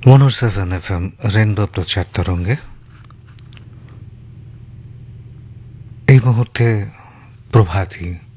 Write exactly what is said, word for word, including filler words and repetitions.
one ও seven F M rainbow প্রচার তরঙ্গে এই মুহূর্তে প্রভাতী